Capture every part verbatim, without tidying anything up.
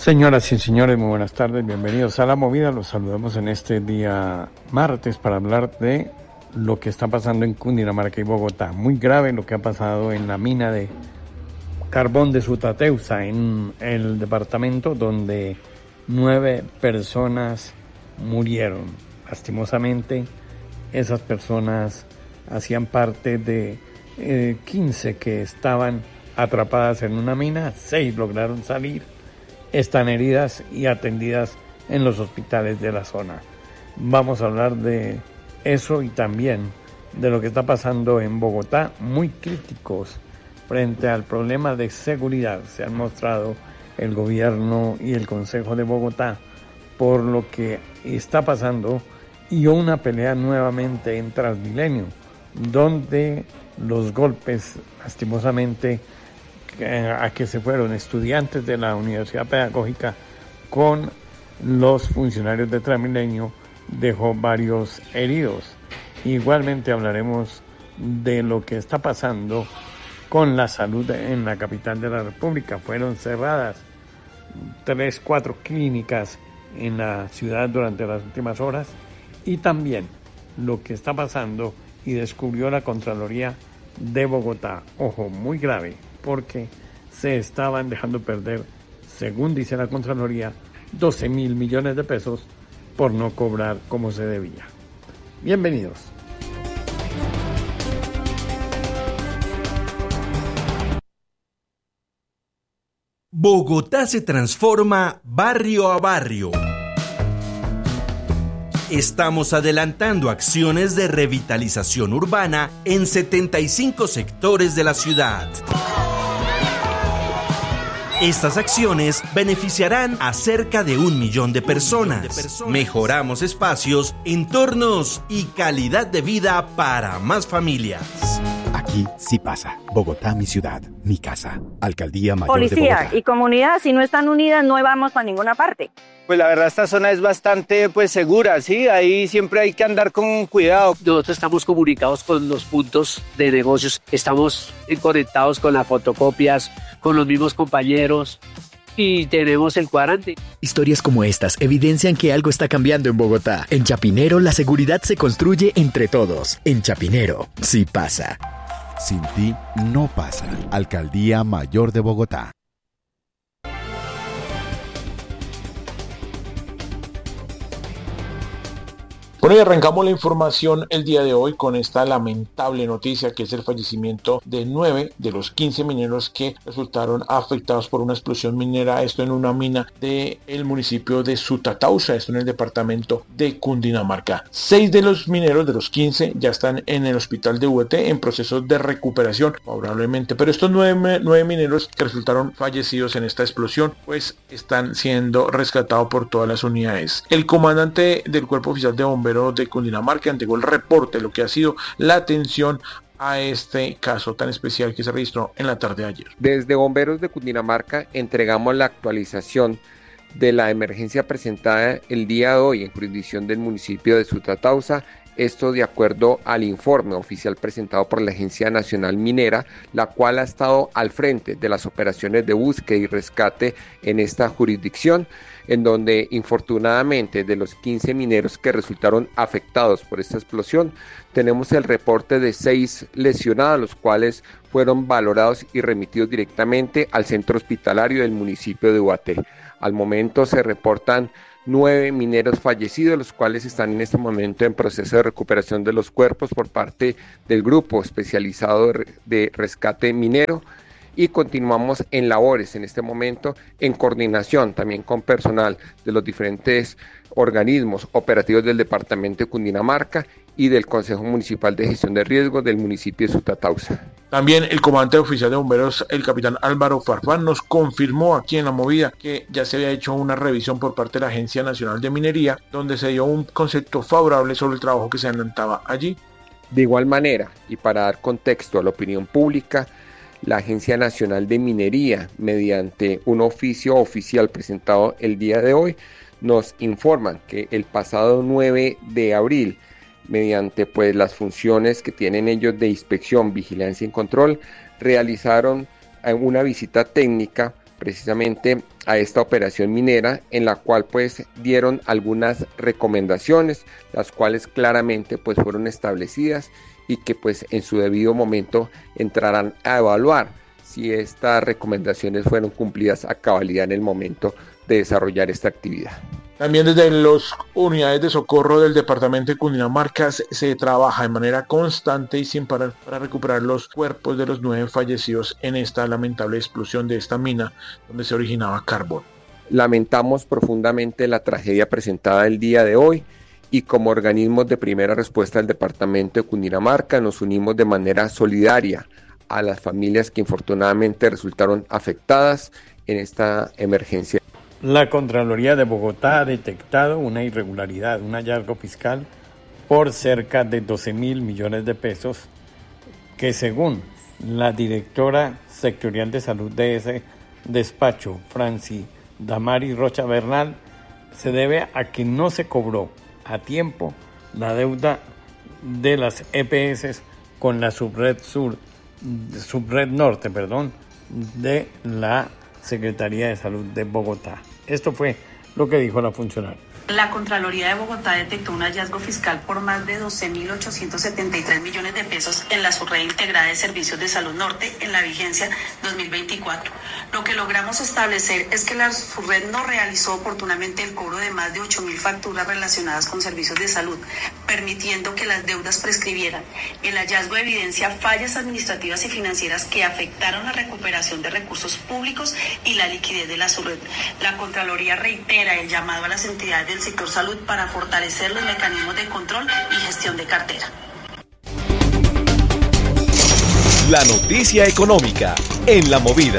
Señoras y señores, muy buenas tardes, bienvenidos a La Movida. Los saludamos en este día martes para hablar de lo que está pasando en Cundinamarca y Bogotá. Muy grave lo que ha pasado en la mina de carbón de Sutatausa, en el departamento donde nueve personas murieron. Lastimosamente, esas personas hacían parte de eh, quince que estaban atrapadas en una mina, seis lograron salir. Están heridas y atendidas en los hospitales de la zona. Vamos a hablar de eso y también de lo que está pasando en Bogotá, muy críticos frente al problema de seguridad. Se han mostrado el gobierno y el Consejo de Bogotá por lo que está pasando y una pelea nuevamente en Transmilenio, donde los golpes, lastimosamente, a que se fueron estudiantes de la Universidad Pedagógica con los funcionarios de Transmilenio dejó varios heridos. Igualmente hablaremos de lo que está pasando con la salud en la capital de la República. Fueron cerradas tres, cuatro clínicas en la ciudad durante las últimas horas, y también lo que está pasando y descubrió la Contraloría de Bogotá. Ojo, muy grave, porque se estaban dejando perder, según dice la Contraloría, doce mil millones de pesos por no cobrar como se debía. Bienvenidos. Bogotá se transforma barrio a barrio. Estamos adelantando acciones de revitalización urbana en setenta y cinco sectores de la ciudad. Estas acciones beneficiarán a cerca de un millón de personas. Mejoramos espacios, entornos y calidad de vida para más familias. Aquí sí pasa. Bogotá, mi ciudad, mi casa. Alcaldía Mayor de Bogotá. Policía y comunidad, si no están unidas, no vamos para ninguna parte. Pues la verdad esta zona es bastante pues segura, sí, ahí siempre hay que andar con cuidado. Nosotros estamos comunicados con los puntos de negocios, estamos conectados con las fotocopias, con los mismos compañeros y tenemos el cuadrante. Historias como estas evidencian que algo está cambiando en Bogotá. En Chapinero la seguridad se construye entre todos. En Chapinero sí pasa. Sin ti no pasa. Alcaldía Mayor de Bogotá. Bueno, y arrancamos la información el día de hoy con esta lamentable noticia, que es el fallecimiento de nueve de los quince mineros que resultaron afectados por una explosión minera, esto en una mina del municipio de Sutatausa, esto en el departamento de Cundinamarca. Seis de los mineros de los quince ya están en el hospital de U E T en proceso de recuperación, favorablemente, pero estos nueve, nueve mineros que resultaron fallecidos en esta explosión, pues están siendo rescatados por todas las unidades. El comandante del Cuerpo Oficial de Bomberos de Cundinamarca entregó el reporte de lo que ha sido la atención a este caso tan especial que se registró en la tarde de ayer. Desde Bomberos de Cundinamarca entregamos la actualización de la emergencia presentada el día de hoy en jurisdicción del municipio de Sutatausa. Esto de acuerdo al informe oficial presentado por la Agencia Nacional Minera, la cual ha estado al frente de las operaciones de búsqueda y rescate en esta jurisdicción, en donde infortunadamente de los quince mineros que resultaron afectados por esta explosión, tenemos el reporte de seis lesionados, los cuales fueron valorados y remitidos directamente al centro hospitalario del municipio de Ubaté. Al momento se reportan nueve mineros fallecidos, los cuales están en este momento en proceso de recuperación de los cuerpos por parte del grupo especializado de rescate minero, y continuamos en labores en este momento en coordinación también con personal de los diferentes organismos operativos del departamento de Cundinamarca y del Consejo Municipal de Gestión de Riesgos del municipio de Sutatausa. También el comandante oficial de bomberos, el capitán Álvaro Farfán, nos confirmó aquí en La Movida que ya se había hecho una revisión por parte de la Agencia Nacional de Minería, donde se dio un concepto favorable sobre el trabajo que se adelantaba allí. De igual manera, y para dar contexto a la opinión pública, la Agencia Nacional de Minería, mediante un oficio oficial presentado el día de hoy, nos informan que el pasado nueve de abril, mediante pues las funciones que tienen ellos de inspección, vigilancia y control, realizaron una visita técnica precisamente a esta operación minera, en la cual pues dieron algunas recomendaciones, las cuales claramente pues fueron establecidas y que pues en su debido momento entrarán a evaluar si estas recomendaciones fueron cumplidas a cabalidad en el momento de desarrollar esta actividad. También desde las unidades de socorro del departamento de Cundinamarca se, se trabaja de manera constante y sin parar para recuperar los cuerpos de los nueve fallecidos en esta lamentable explosión de esta mina donde se originaba carbón. Lamentamos profundamente la tragedia presentada el día de hoy y como organismos de primera respuesta del departamento de Cundinamarca nos unimos de manera solidaria a las familias que infortunadamente resultaron afectadas en esta emergencia. La Contraloría de Bogotá ha detectado una irregularidad, un hallazgo fiscal por cerca de doce mil millones de pesos que según la directora sectorial de salud de ese despacho, Franci Damaris Rocha Bernal, se debe a que no se cobró a tiempo la deuda de las E P S con la subred sur, subred norte, perdón, de la Secretaría de Salud de Bogotá. Esto fue lo que dijo la funcionaria. La Contraloría de Bogotá detectó un hallazgo fiscal por más de doce mil ochocientos setenta y tres millones de pesos en la subred integrada de Servicios de Salud Norte en la vigencia dos mil veinticuatro. Lo que logramos establecer es que la subred no realizó oportunamente el cobro de más de ocho mil facturas relacionadas con servicios de salud, permitiendo que las deudas prescribieran. El hallazgo evidencia fallas administrativas y financieras que afectaron la recuperación de recursos públicos y la liquidez de la subred. La Contraloría reitera el llamado a las entidades del sector salud para fortalecer los mecanismos de control y gestión de cartera. La noticia económica en La Movida.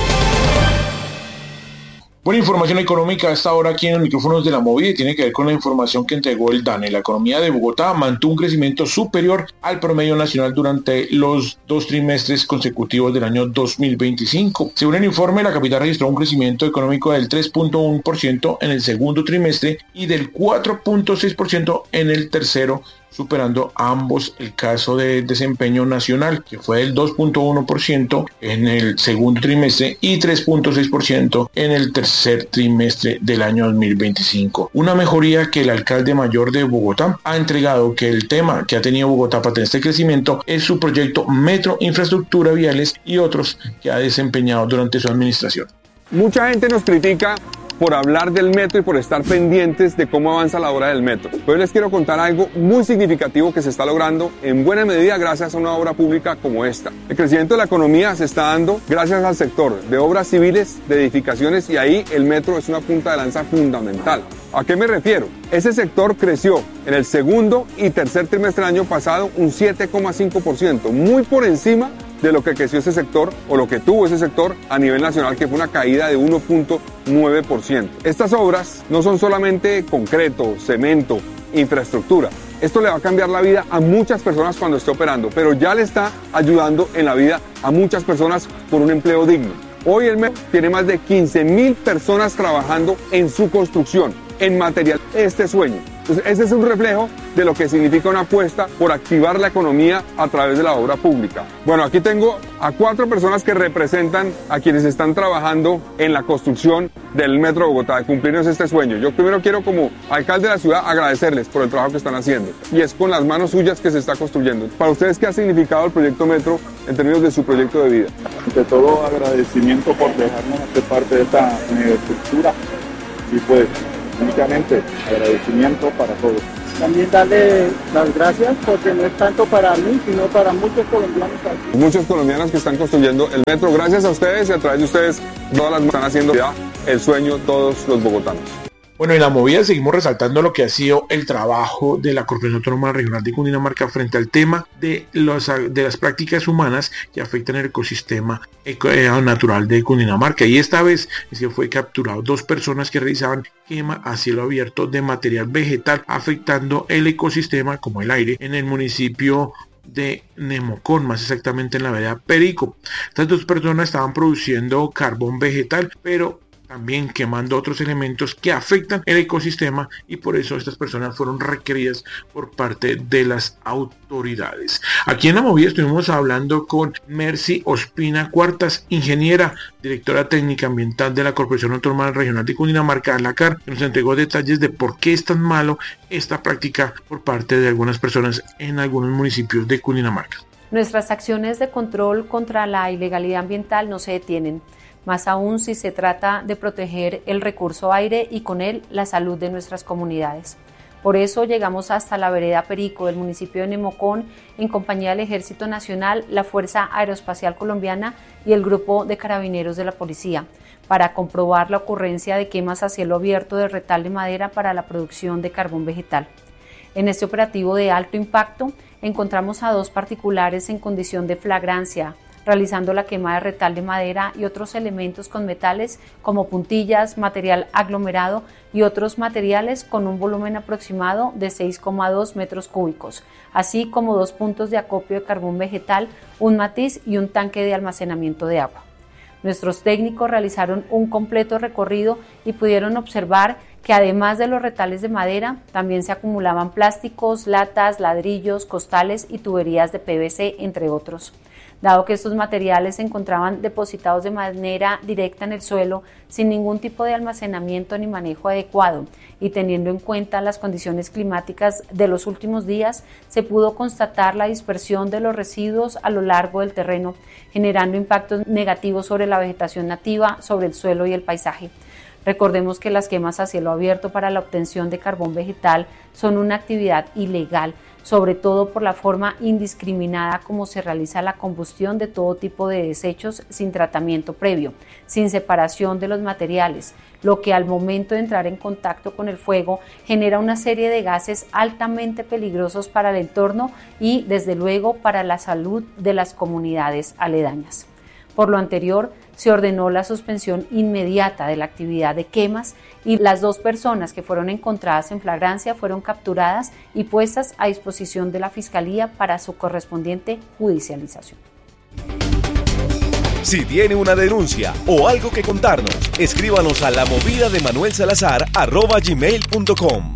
Buena información económica a esta hora aquí en los micrófonos de La Movida y tiene que ver con la información que entregó el DANE. La economía de Bogotá mantuvo un crecimiento superior al promedio nacional durante los dos trimestres consecutivos del año dos mil veinticinco. Según el informe, la capital registró un crecimiento económico del tres punto uno por ciento en el segundo trimestre y del cuatro punto seis por ciento en el tercero, superando a ambos el caso de desempeño nacional, que fue del dos punto uno por ciento en el segundo trimestre y tres punto seis por ciento en el tercer trimestre del año dos mil veinticinco. Una mejoría que el alcalde mayor de Bogotá ha entregado, que el tema que ha tenido Bogotá para tener este crecimiento es su proyecto Metro, infraestructura, viales y otros que ha desempeñado durante su administración. Mucha gente nos critica por hablar del metro y por estar pendientes de cómo avanza la obra del metro. Hoy les quiero contar algo muy significativo que se está logrando en buena medida gracias a una obra pública como esta. El crecimiento de la economía se está dando gracias al sector de obras civiles, de edificaciones, y ahí el metro es una punta de lanza fundamental. ¿A qué me refiero? Ese sector creció en el segundo y tercer trimestre del año pasado un siete coma cinco por ciento, muy por encima de lo que creció ese sector o lo que tuvo ese sector a nivel nacional, que fue una caída de uno punto nueve por ciento. Estas obras no son solamente concreto, cemento, infraestructura. Esto le va a cambiar la vida a muchas personas cuando esté operando, pero ya le está ayudando en la vida a muchas personas por un empleo digno. Hoy el metro tiene más de quince mil personas trabajando en su construcción, en material. Este sueño. Entonces, ese es un reflejo de lo que significa una apuesta por activar la economía a través de la obra pública. Bueno, aquí tengo a cuatro personas que representan a quienes están trabajando en la construcción del Metro de Bogotá, de cumplirnos este sueño. Yo primero quiero, como alcalde de la ciudad, agradecerles por el trabajo que están haciendo. Y es con las manos suyas que se está construyendo. Para ustedes, ¿qué ha significado el proyecto Metro en términos de su proyecto de vida? Ante todo, agradecimiento por dejarnos hacer parte de esta estructura y pues únicamente agradecimiento para todos. También darle las gracias porque no es tanto para mí, sino para muchos colombianos. Muchos colombianos que están construyendo el metro. Gracias a ustedes y a través de ustedes, todas las están haciendo ya el sueño todos los bogotanos. Bueno, en La Movida seguimos resaltando lo que ha sido el trabajo de la Corporación Autónoma Regional de Cundinamarca frente al tema de, los, de las prácticas humanas que afectan el ecosistema natural de Cundinamarca. Y esta vez es que fue capturado dos personas que realizaban quema a cielo abierto de material vegetal afectando el ecosistema como el aire en el municipio de Nemocón, más exactamente en la vereda Perico. Estas dos personas estaban produciendo carbón vegetal, pero también quemando otros elementos que afectan el ecosistema, y por eso estas personas fueron requeridas por parte de las autoridades. Aquí en La Movida estuvimos hablando con Mercy Ospina Cuartas, ingeniera, directora técnica ambiental de la Corporación Autónoma Regional de Cundinamarca, la C A R, que nos entregó detalles de por qué es tan malo esta práctica por parte de algunas personas en algunos municipios de Cundinamarca. Nuestras acciones de control contra la ilegalidad ambiental no se detienen, más aún si se trata de proteger el recurso aire y con él la salud de nuestras comunidades. Por eso llegamos hasta la vereda Perico del municipio de Nemocón en compañía del Ejército Nacional, la Fuerza Aeroespacial Colombiana y el Grupo de Carabineros de la Policía para comprobar la ocurrencia de quemas a cielo abierto de retal de madera para la producción de carbón vegetal. En este operativo de alto impacto encontramos a dos particulares en condición de flagrancia, realizando la quema de retal de madera y otros elementos con metales como puntillas, material aglomerado y otros materiales con un volumen aproximado de seis coma dos metros cúbicos, así como dos puntos de acopio de carbón vegetal, un matiz y un tanque de almacenamiento de agua. Nuestros técnicos realizaron un completo recorrido y pudieron observar que además de los retales de madera, también se acumulaban plásticos, latas, ladrillos, costales y tuberías de P V C, entre otros. Dado que estos materiales se encontraban depositados de manera directa en el suelo, sin ningún tipo de almacenamiento ni manejo adecuado, y teniendo en cuenta las condiciones climáticas de los últimos días, se pudo constatar la dispersión de los residuos a lo largo del terreno, generando impactos negativos sobre la vegetación nativa, sobre el suelo y el paisaje. Recordemos que las quemas a cielo abierto para la obtención de carbón vegetal son una actividad ilegal, sobre todo por la forma indiscriminada como se realiza la combustión de todo tipo de desechos sin tratamiento previo, sin separación de los materiales, lo que al momento de entrar en contacto con el fuego genera una serie de gases altamente peligrosos para el entorno y, desde luego, para la salud de las comunidades aledañas. Por lo anterior, se ordenó la suspensión inmediata de la actividad de quemas y las dos personas que fueron encontradas en flagrancia fueron capturadas y puestas a disposición de la Fiscalía para su correspondiente judicialización. Si tiene una denuncia o algo que contarnos, escríbanos a la movida de Manuel Salazar arroba gmail punto com.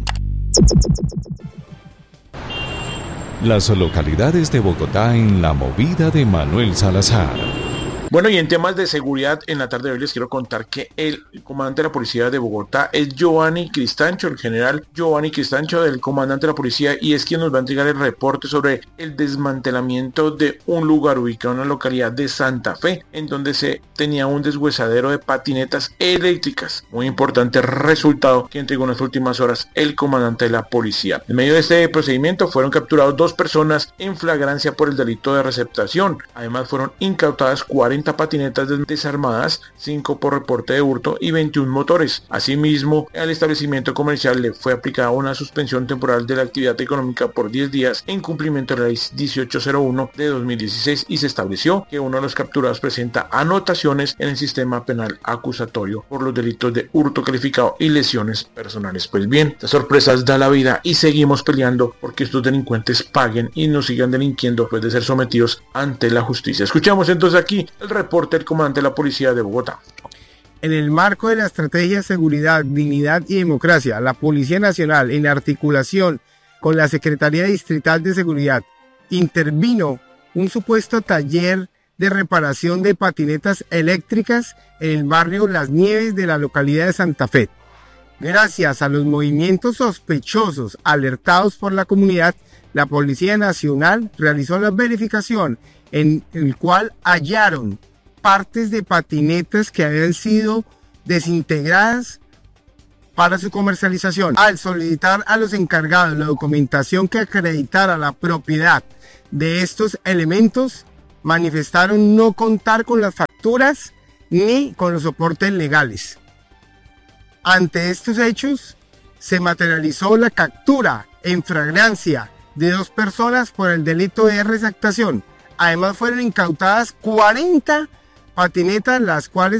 Las localidades de Bogotá en la movida de Manuel Salazar. Bueno, y en temas de seguridad, en la tarde de hoy les quiero contar que el comandante de la policía de Bogotá es Giovanni Cristancho, el general Giovanni Cristancho, del comandante de la policía, y es quien nos va a entregar el reporte sobre el desmantelamiento de un lugar ubicado en la localidad de Santa Fe, en donde se tenía un deshuesadero de patinetas eléctricas. Muy importante resultado que entregó en las últimas horas el comandante de la policía. En medio de este procedimiento fueron capturados dos personas en flagrancia por el delito de receptación. Además fueron incautadas cuarenta patinetas desarmadas, cinco por reporte de hurto y veintiún motores. Asimismo, al establecimiento comercial le fue aplicada una suspensión temporal de la actividad económica por diez días en cumplimiento de la ley dieciocho cero uno de dos mil dieciséis, y se estableció que uno de los capturados presenta anotaciones en el sistema penal acusatorio por los delitos de hurto calificado y lesiones personales. Pues bien, las sorpresas da la vida y seguimos peleando porque estos delincuentes paguen y no sigan delinquiendo después de ser sometidos ante la justicia. Escuchamos entonces aquí el reporte del comandante de la policía de Bogotá. En el marco de la estrategia Seguridad, Dignidad y Democracia, la Policía Nacional, en articulación con la Secretaría Distrital de Seguridad, intervino un supuesto taller de reparación de patinetas eléctricas en el barrio Las Nieves de la localidad de Santa Fe. Gracias a los movimientos sospechosos alertados por la comunidad, la Policía Nacional realizó la verificación en el cual hallaron partes de patinetas que habían sido desintegradas para su comercialización. Al solicitar a los encargados la documentación que acreditara la propiedad de estos elementos, manifestaron no contar con las facturas ni con los soportes legales. Ante estos hechos, se materializó la captura en flagrancia de dos personas por el delito de receptación. Además fueron incautadas cuarenta patinetas, las cuales